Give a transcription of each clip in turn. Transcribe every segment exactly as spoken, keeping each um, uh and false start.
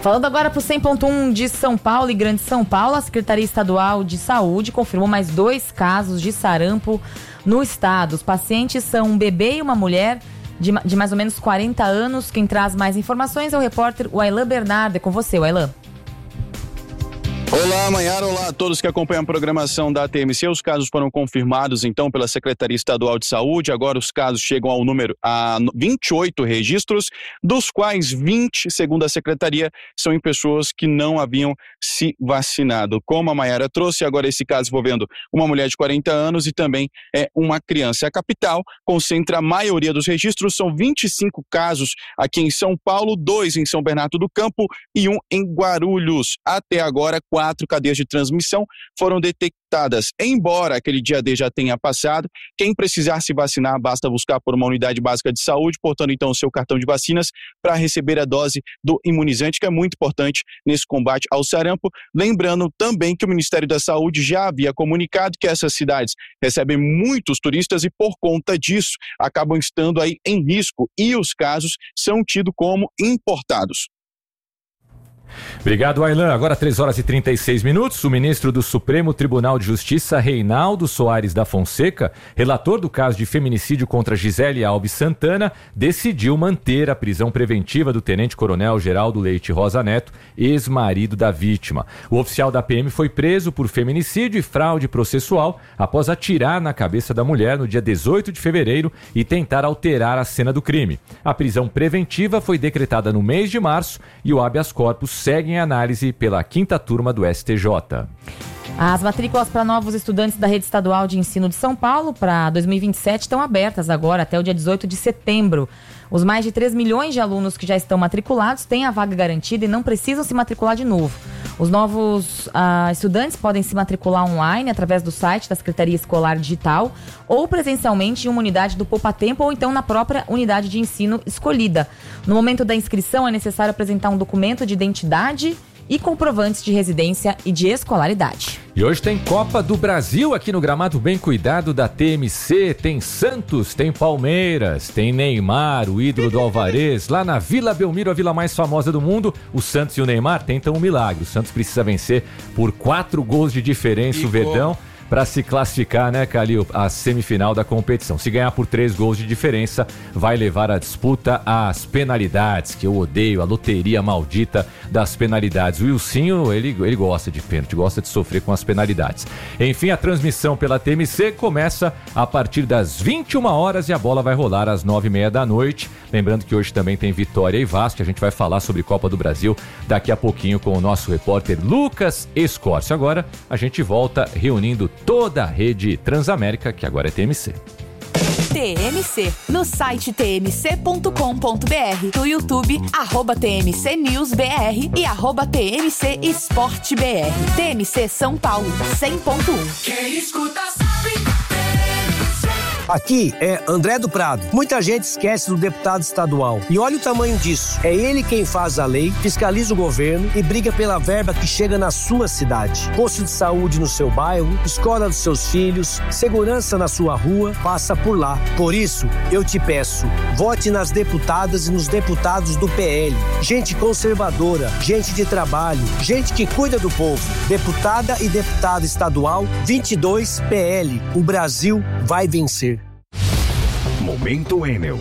Falando agora para o cem ponto um de São Paulo e Grande São Paulo, a Secretaria Estadual de Saúde confirmou mais dois casos de sarampo no estado. Os pacientes são um bebê e uma mulher de, de mais ou menos quarenta anos. Quem traz mais informações é o repórter Wailan Bernardo. É com você, Wailan. Olá, Maiara. Olá a todos que acompanham a programação da T M C. Os casos foram confirmados, então, pela Secretaria Estadual de Saúde. Agora os casos chegam ao número a vinte e oito registros, dos quais vinte, segundo a Secretaria, são em pessoas que não haviam se vacinado. Como a Maiara trouxe, agora esse caso envolvendo uma mulher de quarenta anos e também é uma criança. A capital concentra a maioria dos registros, são vinte e cinco casos aqui em São Paulo, dois em São Bernardo do Campo e um em Guarulhos. Até agora, quatro Quatro cadeias de transmissão foram detectadas. Embora aquele dia D já tenha passado, quem precisar se vacinar basta buscar por uma unidade básica de saúde, portando então o seu cartão de vacinas para receber a dose do imunizante, que é muito importante nesse combate ao sarampo. Lembrando também que o Ministério da Saúde já havia comunicado que essas cidades recebem muitos turistas e por conta disso acabam estando aí em risco e os casos são tidos como importados. Obrigado, Wailan. Agora três horas e trinta e seis minutos. O ministro do Supremo Tribunal de Justiça, Reinaldo Soares da Fonseca, relator do caso de feminicídio contra Gisele Alves Santana, decidiu manter a prisão preventiva do tenente-coronel Geraldo Leite Rosa Neto, ex-marido da vítima. O oficial da P M foi preso por feminicídio e fraude processual após atirar na cabeça da mulher no dia dezoito de fevereiro e tentar alterar a cena do crime. A prisão preventiva foi decretada no mês de março e o habeas corpus segue em análise pela quinta turma do S T J. As matrículas para novos estudantes da Rede Estadual de Ensino de São Paulo para dois mil e vinte e sete estão abertas agora até o dia dezoito de setembro. Os mais de três milhões de alunos que já estão matriculados têm a vaga garantida e não precisam se matricular de novo. Os novos uh, estudantes podem se matricular online através do site da Secretaria Escolar Digital ou presencialmente em uma unidade do Poupa Tempo ou então na própria unidade de ensino escolhida. No momento da inscrição é necessário apresentar um documento de identidade e comprovantes de residência e de escolaridade. E hoje tem Copa do Brasil aqui no gramado bem cuidado da T M C. Tem Santos, tem Palmeiras, tem Neymar, o ídolo do Alvarez. Lá na Vila Belmiro, a vila mais famosa do mundo, o Santos e o Neymar tentam um milagre. O Santos precisa vencer por quatro gols de diferença e o Verdão para se classificar, né, Calil, a semifinal da competição. Se ganhar por três gols de diferença, vai levar a disputa às penalidades, que eu odeio, a loteria maldita das penalidades. O Wilsinho, ele, ele gosta de pênalti, gosta de sofrer com as penalidades. Enfim, a transmissão pela T M C começa a partir das vinte e uma horas e a bola vai rolar às nove e meia da noite. Lembrando que hoje também tem Vitória e Vasco, a gente vai falar sobre Copa do Brasil daqui a pouquinho com o nosso repórter Lucas Escórcio. Agora a gente volta reunindo toda a rede Transamérica, que agora é T M C. T M C, no site t m c ponto com ponto b r, no YouTube, arroba T M C News B R e arroba T M C Esporte B R. T M C São Paulo, cem ponto um. Quem escuta sabe. Aqui é André do Prado. Muita gente esquece do deputado estadual. E olha o tamanho disso. É ele quem faz a lei, fiscaliza o governo e briga pela verba que chega na sua cidade. Posto de saúde no seu bairro, escola dos seus filhos, segurança na sua rua, passa por lá. Por isso, eu te peço, vote nas deputadas e nos deputados do P L. Gente conservadora, gente de trabalho, gente que cuida do povo. Deputada e deputado estadual vinte e dois P L. O Brasil vai vencer. Momento Enel.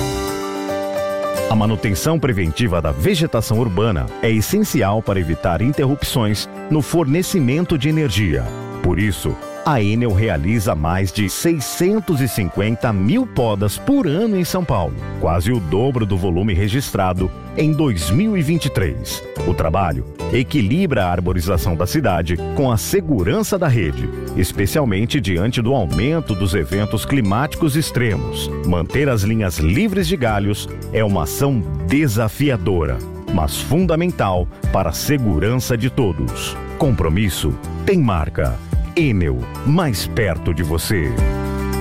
A manutenção preventiva da vegetação urbana é essencial para evitar interrupções no fornecimento de energia. Por isso, a Enel realiza mais de seiscentos e cinquenta mil podas por ano em São Paulo, quase o dobro do volume registrado em dois mil e vinte e três. O trabalho equilibra a arborização da cidade com a segurança da rede, especialmente diante do aumento dos eventos climáticos extremos. Manter as linhas livres de galhos é uma ação desafiadora, mas fundamental para a segurança de todos. Compromisso tem marca. Enel, mais perto de você.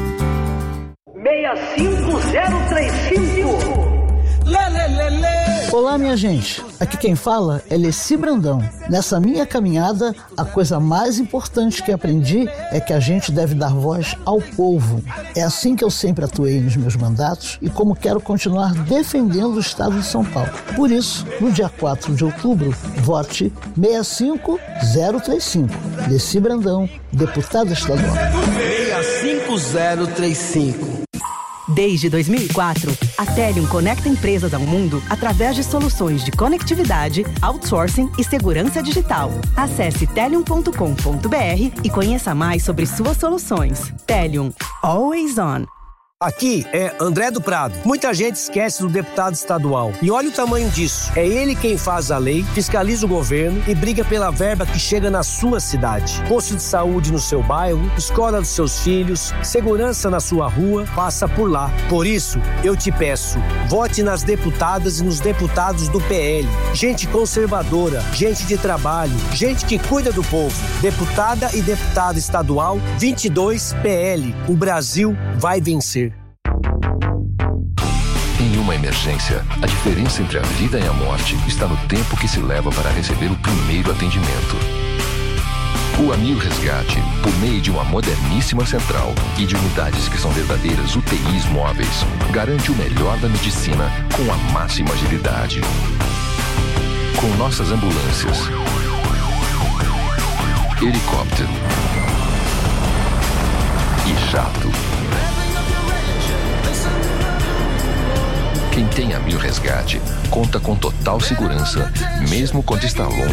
seis cinco zero três cinco. Olá, minha gente. Aqui quem fala é Leci Brandão. Nessa minha caminhada, a coisa mais importante que aprendi é que a gente deve dar voz ao povo. É assim que eu sempre atuei nos meus mandatos e como quero continuar defendendo o Estado de São Paulo. Por isso, no dia quatro de outubro, vote seis cinco zero três cinco. Leci Brandão, deputada estadual. seis cinco zero três cinco. Desde dois mil e quatro, a Telium conecta empresas ao mundo através de soluções de conectividade, outsourcing e segurança digital. Acesse telium ponto com ponto br e conheça mais sobre suas soluções. Telium, always on. Aqui é André do Prado. Muita gente esquece do deputado estadual. E olha o tamanho disso. É ele quem faz a lei, fiscaliza o governo e briga pela verba que chega na sua cidade. Posto de saúde no seu bairro, escola dos seus filhos, segurança na sua rua, passa por lá. Por isso, eu te peço, vote nas deputadas e nos deputados do P L. Gente conservadora, gente de trabalho, gente que cuida do povo. Deputada e deputado estadual vinte e dois P L. O Brasil vai vencer. Em uma emergência, a diferença entre a vida e a morte está no tempo que se leva para receber o primeiro atendimento. O Amil Resgate, por meio de uma moderníssima central e de unidades que são verdadeiras U T Is móveis, garante o melhor da medicina com a máxima agilidade. Com nossas ambulâncias, helicóptero e jato. Quem tem Amil Resgate conta com total segurança, mesmo quando está longe